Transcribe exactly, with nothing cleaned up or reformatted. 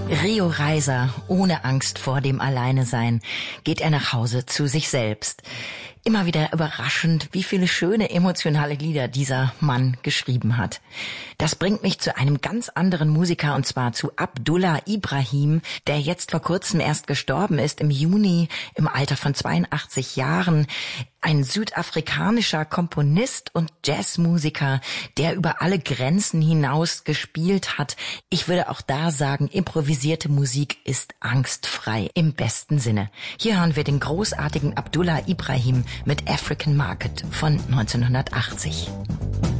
Rio Reiser, ohne Angst vor dem Alleinesein, geht er nach Hause zu sich selbst. Immer wieder überraschend, wie viele schöne emotionale Lieder dieser Mann geschrieben hat. Das bringt mich zu einem ganz anderen Musiker, und zwar zu Abdullah Ibrahim, der jetzt vor kurzem erst gestorben ist, im Juni, im Alter von zweiundachtzig Jahren. Ein südafrikanischer Komponist und Jazzmusiker, der über alle Grenzen hinaus gespielt hat. Ich würde auch da sagen, improvisierte Musik ist angstfrei, im besten Sinne. Hier hören wir den großartigen Abdullah Ibrahim mit African Market von neunzehnhundertachtzig.